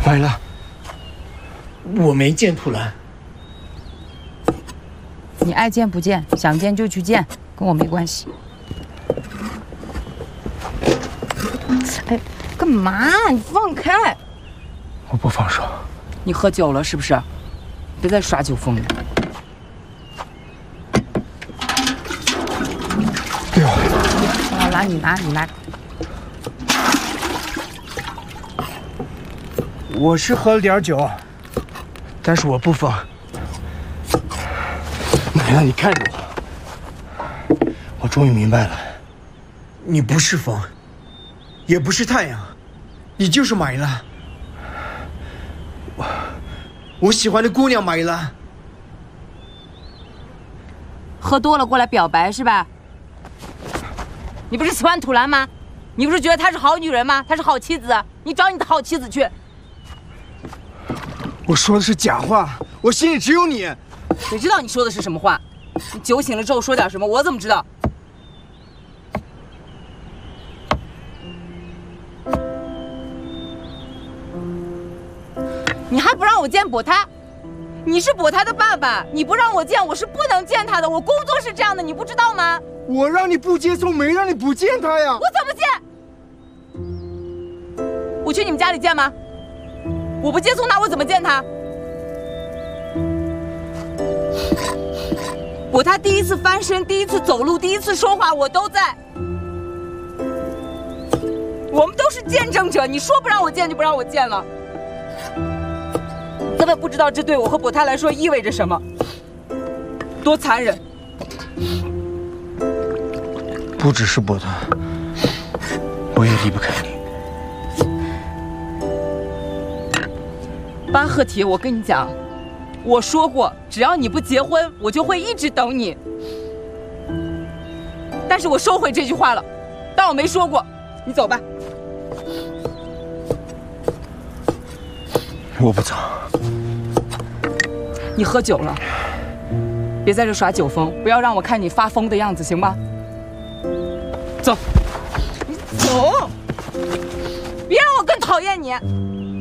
买了。我没见土兰。 你爱见不见，想见就去见，跟我没关系。哎，干嘛？你放开！ 我不放手。 你喝酒了是不是？别再耍酒疯了。 哎呦！ 好了，你拿。 我是喝了点酒，但是我不疯。买了，你看着我终于明白了，你不是风，也不是太阳，你就是买了。我喜欢的姑娘买了。 喝多了过来表白是吧？你不是喜欢土兰吗？你不是觉得她是好女人吗？她是好妻子，你找你的好妻子去。 我说的是假话，我心里只有你。 谁知道你说的是什么话？你酒醒了之后说点什么，我怎么知道？你还不让我见博他？你是博他的爸爸，你不让我见，我是不能见他的。我工作是这样的，你不知道吗？ 我让你不接送，没让你不见他呀。 我怎么见？我去你们家里见吗？我不接送他，我怎么见他？博他第一次翻身，第一次走路，第一次说话，我都在。我们都是见证者，你说不让我见就不让我见了。根本不知道这对我和博他来说意味着什么，多残忍！ 不只是博他，我也离不开你。 巴赫铁，我跟你讲，我说过，只要你不结婚，我就会一直等你。但是我收回这句话了，当我没说过。你走吧。 我不走。 你喝酒了，别在这耍酒疯，不要让我看你发疯的样子，行吧？走，你走，别让我更讨厌你。